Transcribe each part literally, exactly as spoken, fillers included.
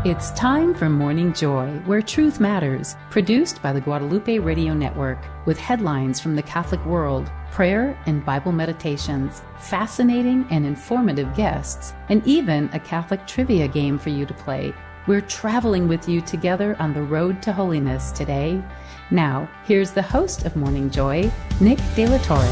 It's time for Morning Joy, where truth matters, produced by the Guadalupe Radio Network, with headlines from the Catholic world, prayer and Bible meditations, fascinating and informative guests, and even a Catholic trivia game for you to play. We're traveling with you together on the road to holiness today. Now, here's the host of Morning Joy, Nick De La Torre.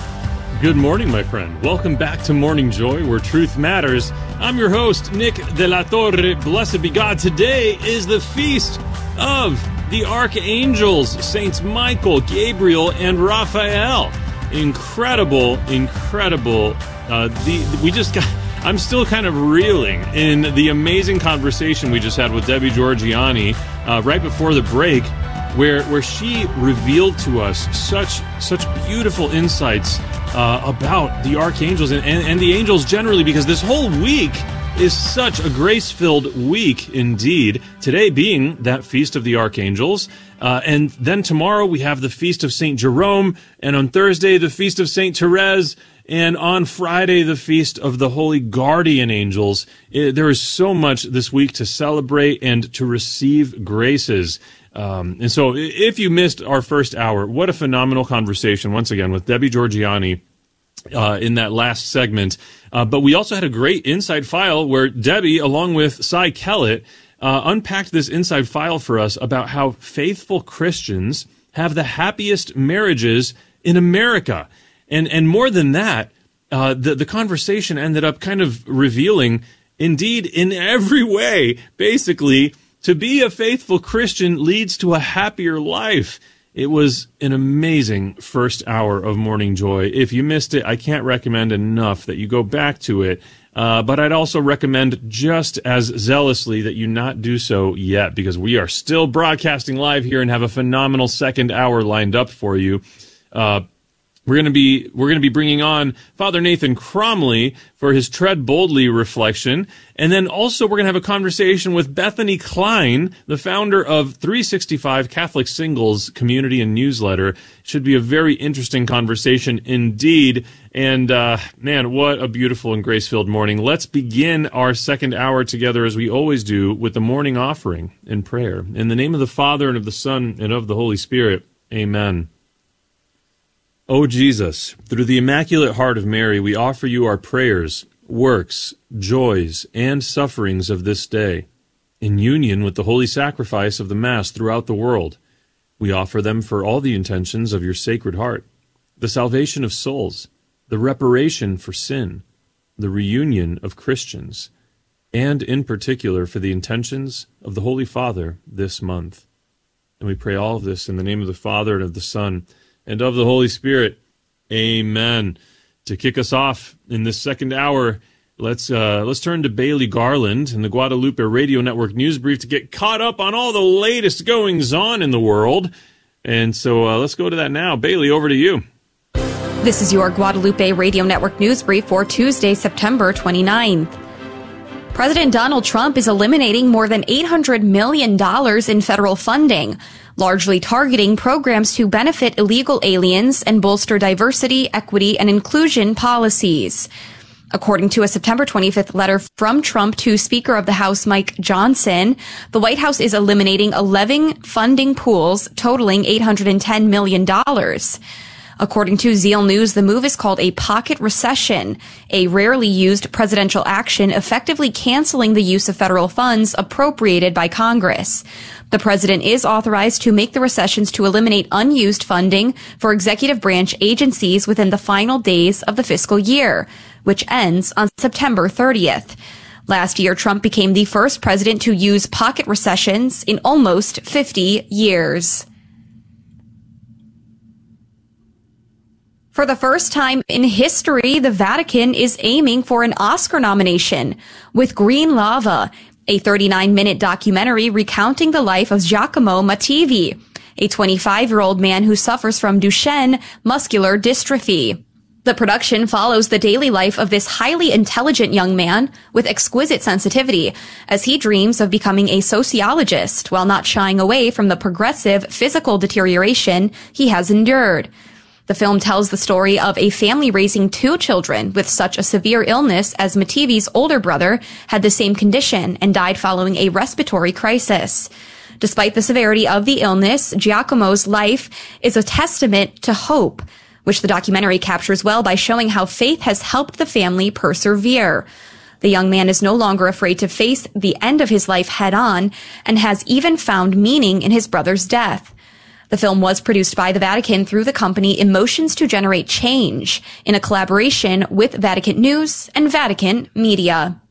Good morning, my friend. Welcome back to Morning Joy, where truth matters. I'm your host, Nick De La Torre. Blessed be God. Today is the feast of the archangels, Saints Michael, Gabriel, and Raphael. Incredible, incredible. Uh, the we just got. I'm still kind of reeling in the amazing conversation we just had with Debbie Georgianni uh, right before the break, where where she revealed to us such such beautiful insights uh, about the archangels and, and, and the angels generally, because this whole week is such a grace-filled week indeed. Today being that Feast of the Archangels, uh, and then tomorrow we have the Feast of Saint Jerome, and on Thursday the Feast of Saint Therese, and on Friday, the Feast of the Holy Guardian Angels. It, there is so much this week to celebrate and to receive graces. Um, and so if you missed our first hour, what a phenomenal conversation, once again, with Debbie Georgianni uh, in that last segment. Uh, but we also had a great inside file where Debbie, along with Cy Kellett, uh, unpacked this inside file for us about how faithful Christians have the happiest marriages in America. And and more than that, uh, the, the conversation ended up kind of revealing, indeed, in every way, basically, to be a faithful Christian leads to a happier life. It was an amazing first hour of Morning Joy. If you missed it, I can't recommend enough that you go back to it. Uh, but I'd also recommend just as zealously that you not do so yet, because we are still broadcasting live here and have a phenomenal second hour lined up for you. Uh, We're going to be we're going to be bringing on Father Nathan Cromley for his Tread Boldly reflection, and then also we're going to have a conversation with Bethany Klein, the founder of three sixty-five Catholic Singles Community and Newsletter. Should be a very interesting conversation indeed. And uh, man, what a beautiful and grace-filled morning! Let's begin our second hour together, as we always do, with the morning offering and prayer. In the name of the Father and of the Son and of the Holy Spirit. Amen. O Jesus, through the Immaculate Heart of Mary, we offer you our prayers, works, joys, and sufferings of this day. In union with the holy sacrifice of the Mass throughout the world, we offer them for all the intentions of your Sacred Heart, the salvation of souls, the reparation for sin, the reunion of Christians, and in particular for the intentions of the Holy Father this month. And we pray all of this in the name of the Father and of the Son and of the Holy Spirit. Amen. To kick us off in this second hour, let's uh, let's turn to Bailey Garland in the Guadalupe Radio Network News Brief to get caught up on all the latest goings-on in the world. And so uh, let's go to that now. Bailey, over to you. This is your Guadalupe Radio Network News Brief for Tuesday, September twenty-ninth. President Donald Trump is eliminating more than eight hundred million dollars in federal funding, largely targeting programs to benefit illegal aliens and bolster diversity, equity, and inclusion policies. According to a September twenty-fifth letter from Trump to Speaker of the House Mike Johnson, the White House is eliminating eleven funding pools totaling eight hundred ten million dollars. According to Zeal News, the move is called a pocket recession, a rarely used presidential action effectively canceling the use of federal funds appropriated by Congress. The president is authorized to make the recessions to eliminate unused funding for executive branch agencies within the final days of the fiscal year, which ends on September thirtieth. Last year, Trump became the first president to use pocket recessions in almost fifty years. For the first time in history, the Vatican is aiming for an Oscar nomination with Green Lava, a thirty-nine minute documentary recounting the life of Giacomo Mattivi, a twenty-five-year-old man who suffers from Duchenne muscular dystrophy. The production follows the daily life of this highly intelligent young man with exquisite sensitivity as he dreams of becoming a sociologist while not shying away from the progressive physical deterioration he has endured. The film tells the story of a family raising two children with such a severe illness as Mativi's older brother had the same condition and died following a respiratory crisis. Despite the severity of the illness, Giacomo's life is a testament to hope, which the documentary captures well by showing how faith has helped the family persevere. The young man is no longer afraid to face the end of his life head on and has even found meaning in his brother's death. The film was produced by the Vatican through the company Emotions to Generate Change in a collaboration with Vatican News and Vatican Media.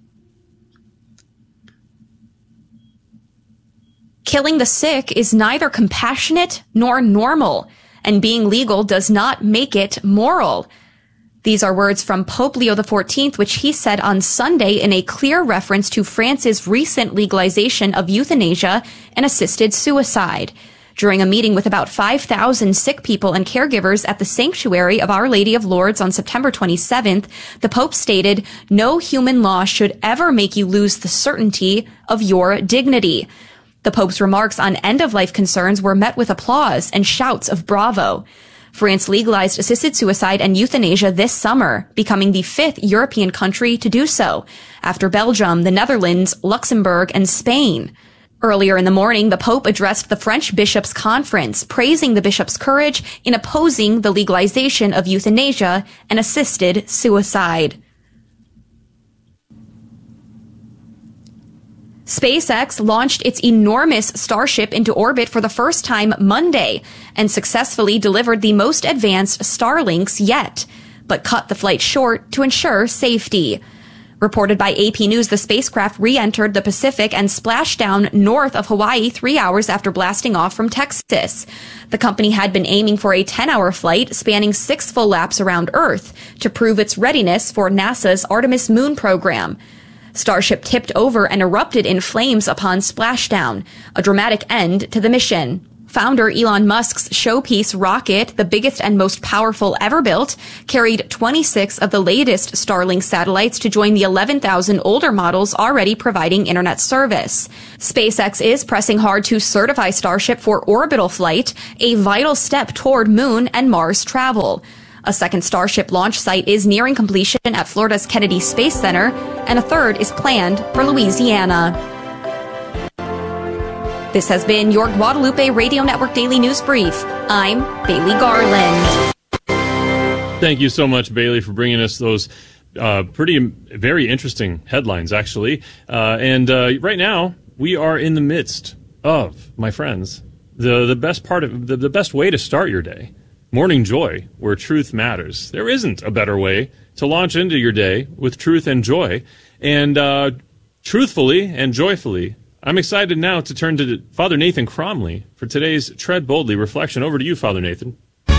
Killing the sick is neither compassionate nor normal, and being legal does not make it moral. These are words from Pope Leo the fourteenth, which he said on Sunday in a clear reference to France's recent legalization of euthanasia and assisted suicide. During a meeting with about five thousand sick people and caregivers at the Sanctuary of Our Lady of Lourdes on September twenty-seventh, the Pope stated, "No human law should ever make you lose the certainty of your dignity." The Pope's remarks on end-of-life concerns were met with applause and shouts of bravo. France legalized assisted suicide and euthanasia this summer, becoming the fifth European country to do so, after Belgium, the Netherlands, Luxembourg, and Spain. Earlier in the morning, the Pope addressed the French Bishops' Conference, praising the bishops' courage in opposing the legalization of euthanasia and assisted suicide. SpaceX launched its enormous Starship into orbit for the first time Monday and successfully delivered the most advanced Starlinks yet, but cut the flight short to ensure safety. Reported by A P News, the spacecraft re-entered the Pacific and splashed down north of Hawaii three hours after blasting off from Texas. The company had been aiming for a ten-hour flight spanning six full laps around Earth to prove its readiness for NASA's Artemis moon program. Starship tipped over and erupted in flames upon splashdown, a dramatic end to the mission. Founder Elon Musk's showpiece rocket, the biggest and most powerful ever built, carried twenty-six of the latest Starlink satellites to join the eleven thousand older models already providing internet service. SpaceX is pressing hard to certify Starship for orbital flight, a vital step toward moon and Mars travel. A second Starship launch site is nearing completion at Florida's Kennedy Space Center, and a third is planned for Louisiana. This has been your Guadalupe Radio Network Daily News Brief. I'm Bailey Garland. Thank you so much, Bailey, for bringing us those uh, pretty, very interesting headlines, actually. Uh, and uh, right now, we are in the midst of, my friends, the, the best part of the, the best way to start your day. Morning Joy, where truth matters. There isn't a better way to launch into your day with truth and joy. And uh, truthfully and joyfully, I'm excited now to turn to Father Nathan Cromly for today's Tread Boldly reflection. Over to you, Father Nathan.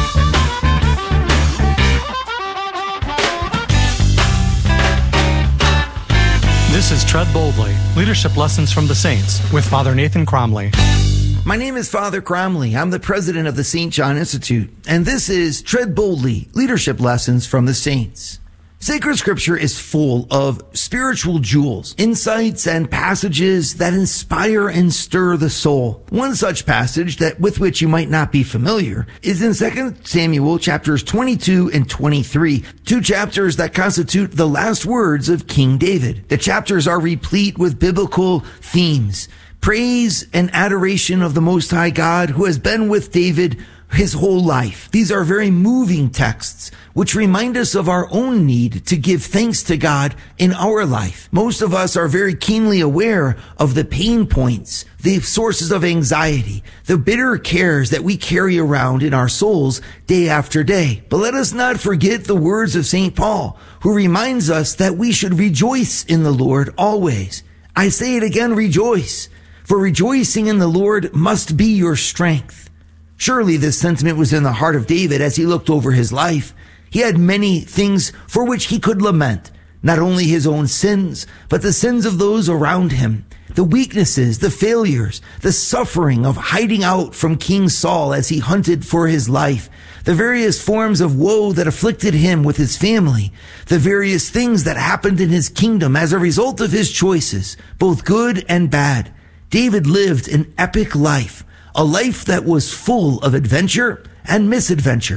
This is Tread Boldly, Leadership Lessons from the Saints, with Father Nathan Cromly. My name is Father Cromly. I'm the president of the Saint John Institute, and this is Tread Boldly, Leadership Lessons from the Saints. Sacred Scripture is full of spiritual jewels, insights, and passages that inspire and stir the soul. One such passage that with which you might not be familiar is in Second Samuel chapters twenty-two and twenty-three, two chapters that constitute the last words of King David. The chapters are replete with biblical themes, praise and adoration of the Most High God who has been with David his whole life. These are very moving texts which remind us of our own need to give thanks to God in our life. Most of us are very keenly aware of the pain points, the sources of anxiety, the bitter cares that we carry around in our souls day after day. But let us not forget the words of Saint Paul, who reminds us that we should rejoice in the Lord always. I say it again, rejoice. For rejoicing in the Lord must be your strength. Surely this sentiment was in the heart of David as he looked over his life. He had many things for which he could lament, not only his own sins, but the sins of those around him, the weaknesses, the failures, the suffering of hiding out from King Saul as he hunted for his life, the various forms of woe that afflicted him with his family, the various things that happened in his kingdom as a result of his choices, both good and bad. David lived an epic life, a life that was full of adventure and misadventure,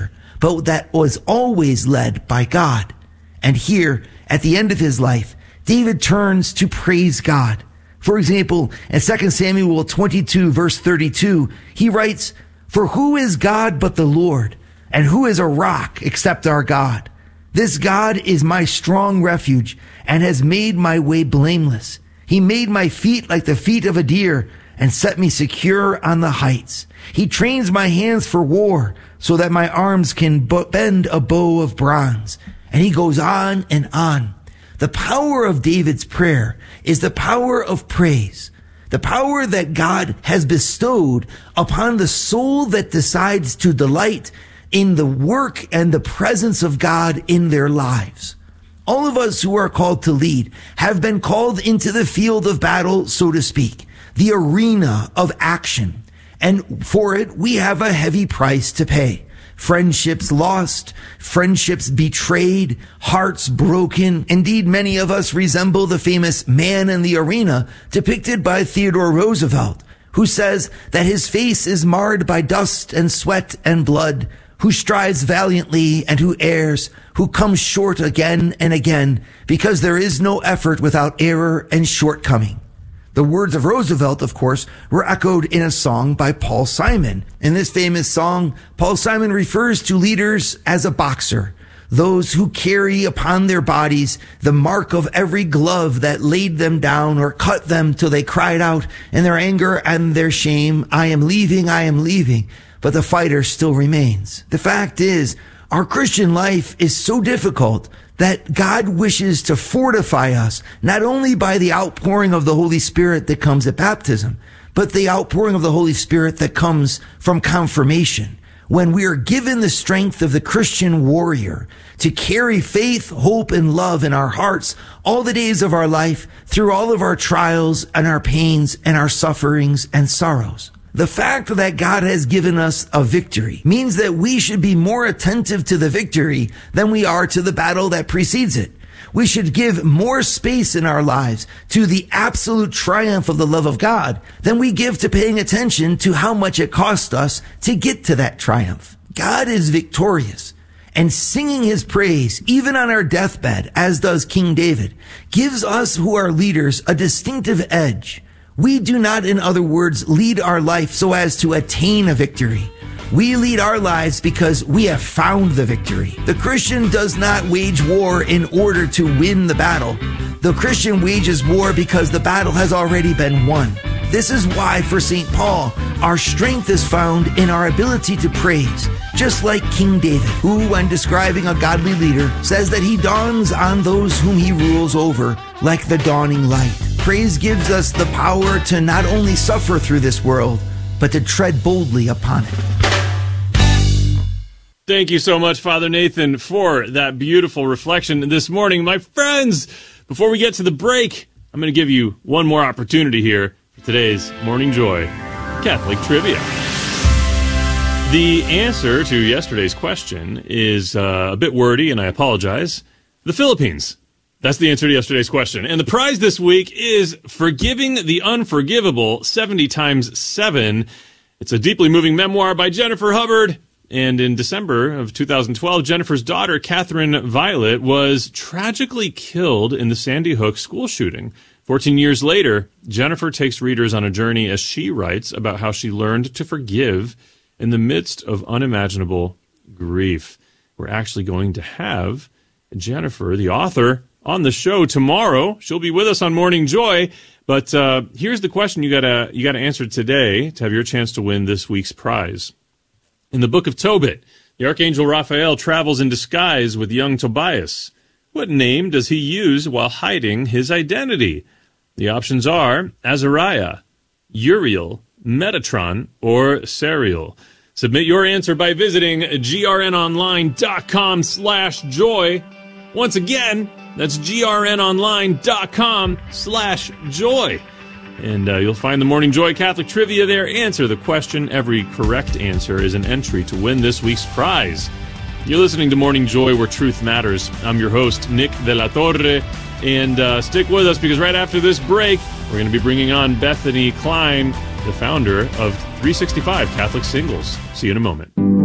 but that was always led by God. And here, at the end of his life, David turns to praise God. For example, in Second Samuel twenty-two, verse thirty-two, he writes, "For who is God but the Lord? And who is a rock except our God? This God is my strong refuge and has made my way blameless. He made my feet like the feet of a deer and set me secure on the heights. He trains my hands for war so that my arms can bend a bow of bronze." And he goes on and on. The power of David's prayer is the power of praise, the power that God has bestowed upon the soul that decides to delight in the work and the presence of God in their lives. All of us who are called to lead have been called into the field of battle, so to speak, the arena of action. And for it, we have a heavy price to pay. Friendships lost, friendships betrayed, hearts broken. Indeed, many of us resemble the famous man in the arena depicted by Theodore Roosevelt, who says that his face is marred by dust and sweat and blood, who strives valiantly and who errs, who comes short again and again, because there is no effort without error and shortcoming. The words of Roosevelt, of course, were echoed in a song by Paul Simon. In this famous song, Paul Simon refers to leaders as a boxer, those who carry upon their bodies the mark of every glove that laid them down or cut them till they cried out in their anger and their shame, "I am leaving, I am leaving," but the fighter still remains. The fact is, our Christian life is so difficult that God wishes to fortify us, not only by the outpouring of the Holy Spirit that comes at baptism, but the outpouring of the Holy Spirit that comes from confirmation, when we are given the strength of the Christian warrior to carry faith, hope, and love in our hearts all the days of our life, through all of our trials and our pains and our sufferings and sorrows. The fact that God has given us a victory means that we should be more attentive to the victory than we are to the battle that precedes it. We should give more space in our lives to the absolute triumph of the love of God than we give to paying attention to how much it cost us to get to that triumph. God is victorious, and singing his praise, even on our deathbed, as does King David, gives us who are leaders a distinctive edge. We do not, in other words, lead our life so as to attain a victory. We lead our lives because we have found the victory. The Christian does not wage war in order to win the battle. The Christian wages war because the battle has already been won. This is why, for Saint Paul, our strength is found in our ability to praise, just like King David, who, when describing a godly leader, says that he dawns on those whom he rules over like the dawning light. Praise gives us the power to not only suffer through this world, but to tread boldly upon it. Thank you so much, Father Nathan, for that beautiful reflection this morning. My friends, before we get to the break, I'm going to give you one more opportunity here for today's Morning Joy Catholic Trivia. The answer to yesterday's question is uh, a bit wordy, and I apologize. The Philippines. That's the answer to yesterday's question. And the prize this week is Forgiving the Unforgivable, seventy times seven. It's a deeply moving memoir by Jennifer Hubbard. And in December of two thousand twelve, Jennifer's daughter, Catherine Violet, was tragically killed in the Sandy Hook school shooting. Fourteen years later, Jennifer takes readers on a journey as she writes about how she learned to forgive in the midst of unimaginable grief. We're actually going to have Jennifer, the author, on the show tomorrow. She'll be with us on Morning Joy. But uh, here's the question you gotta you gotta answer today to have your chance to win this week's prize. In the book of Tobit, the Archangel Raphael travels in disguise with young Tobias. What name does he use while hiding his identity? The options are Azariah, Uriel, Metatron, or Sariel. Submit your answer by visiting grnonline.com slash joy. Once again, that's grnonline.com slash joy. And uh, you'll find the Morning Joy Catholic Trivia there. Answer the question. Every correct answer is an entry to win this week's prize. You're listening to Morning Joy, where truth matters. I'm your host, Nick De La Torre. And uh, stick with us, because right after this break, we're going to be bringing on Bethany Klein, the founder of three sixty-five Catholic Singles. See you in a moment.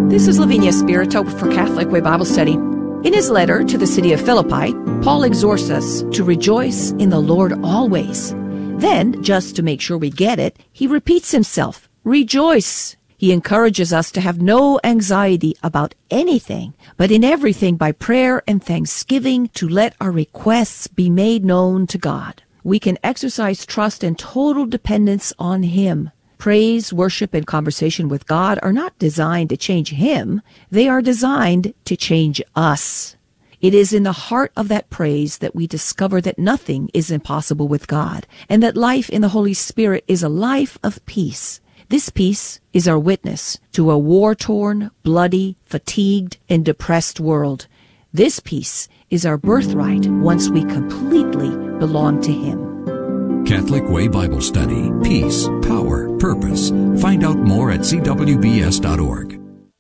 This is Lavinia Spirito for Catholic Way Bible Study. In his letter to the city of Philippi, Paul exhorts us to rejoice in the Lord always. Then, just to make sure we get it, he repeats himself, rejoice. He encourages us to have no anxiety about anything, but in everything by prayer and thanksgiving to let our requests be made known to God. We can exercise trust and total dependence on Him. Praise, worship, and conversation with God are not designed to change Him. They are designed to change us. It is in the heart of that praise that we discover that nothing is impossible with God, and that life in the Holy Spirit is a life of peace. This peace is our witness to a war-torn, bloody, fatigued, and depressed world. This peace is our birthright once we completely belong to Him. Catholic Way Bible Study. Peace, power, purpose. Find out more at c w b s dot org.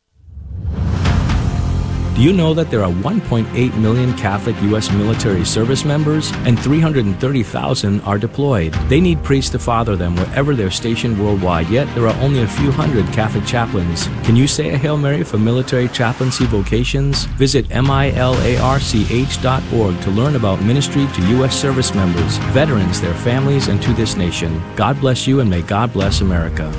Do you know that there are one point eight million Catholic U S military service members and three hundred thirty thousand are deployed? They need priests to father them wherever they're stationed worldwide, yet there are only a few hundred Catholic chaplains. Can you say a Hail Mary for military chaplaincy vocations? Visit milarch dot org to learn about ministry to U S service members, veterans, their families, and to this nation. God bless you, and may God bless America.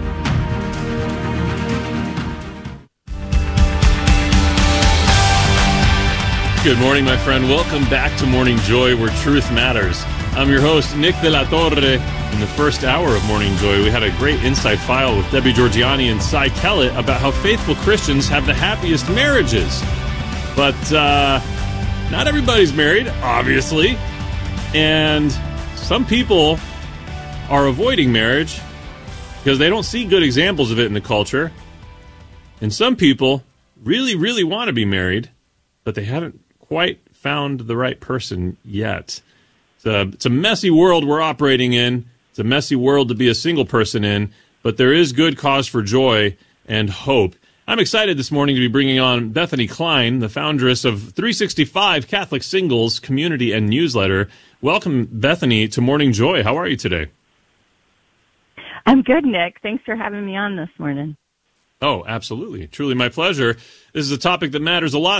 Good morning, my friend. Welcome back to Morning Joy, where truth matters. I'm your host, Nick De La Torre. In the first hour of Morning Joy, we had a great insight file with Debbie Georgiani and Cy Kellett about how faithful Christians have the happiest marriages. But uh, not everybody's married, obviously. And some people are avoiding marriage because they don't see good examples of it in the culture. And some people really, really want to be married, but they haven't quite found the right person yet. It's a, it's a messy world we're operating in. It's a messy world to be a single person in, but there is good cause for joy and hope. I'm excited this morning to be bringing on Bethany Klein, the foundress of three sixty-five Catholic Singles Community and Newsletter. Welcome, Bethany, to Morning Joy. How are you today? I'm good, Nick. Thanks for having me on this morning. Oh, absolutely. Truly my pleasure. This is a topic that matters a lot